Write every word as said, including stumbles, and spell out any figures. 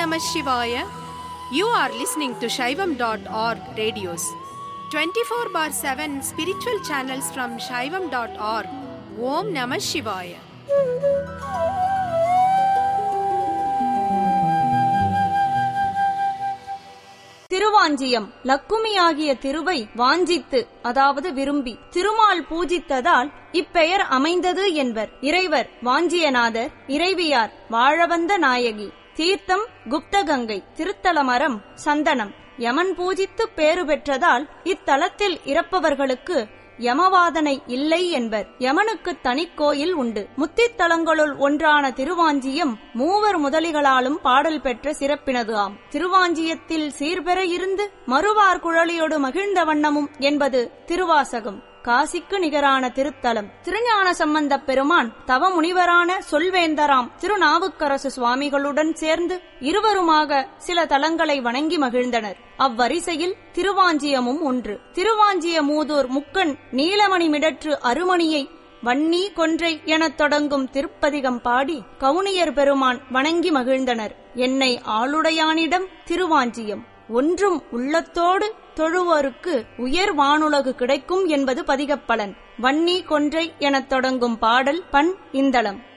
Namah Shivaya. You are listening to Shaivam dot org radios. twenty-four bar seven spiritual channels from Shaivam dot org. Om Namah Shivaya. Thiruvanchiyam. லக்குமியாகிய திருவை வாஞ்சித்து, அதாவது விரும்பி திருமால் பூஜித்ததால் இப்பெயர் அமைந்தது என்பர். இறைவர் வாஞ்சியநாதர், இறைவியார் வாழவந்த நாயகி. தீர்த்தம் குப்தகங்கை. திருத்தலமரம் சந்தனம். யமன் பூஜித்து பேறு பெற்றதால் இத்தலத்தில் இறப்பவர்களுக்கு யமவாதனை இல்லை என்பர். யமனுக்கு தனிக்கோயில் உண்டு. முத்தித்தலங்களுள் ஒன்றான திருவாஞ்சியம் மூவர் முதலிகளாலும் பாடல் பெற்ற சிறப்பினது ஆம். திருவாஞ்சியத்தில் சீர்பெற இருந்து மறுவார் குழலியோடு மகிழ்ந்த வண்ணமும் என்பது திருவாசகம். காசிக்கு நிகரான திருத்தலம். திருஞான சம்பந்தப் பெருமான் தவ முனிவரான சொல்வேந்தராம் திருநாவுக்கரசு சுவாமிகளுடன் சேர்ந்து இருவருமாக சில தலங்களை வணங்கி மகிழ்ந்தனர். அவ்வரிசையில் திருவாஞ்சியமும் ஒன்று. திருவாஞ்சிய மூதூர் முக்கண் நீலமணி மிடற்று அருமணியை வன்னி கொன்றை எனத் தொடங்கும் திருப்பதிகம் பாடி கவுனியர் பெருமான் வணங்கி மகிழ்ந்தனர். என்னை ஆளுடையானிடம் திருவாஞ்சியம் ஒன்றும் உள்ளத்தோடு தொழுவோருக்கு உயர் வானுலகு கிடைக்கும் என்பது பதிகப்பலன். வன்னி கொன்றை எனத் தொடங்கும் பாடல் பண் இந்தளம்.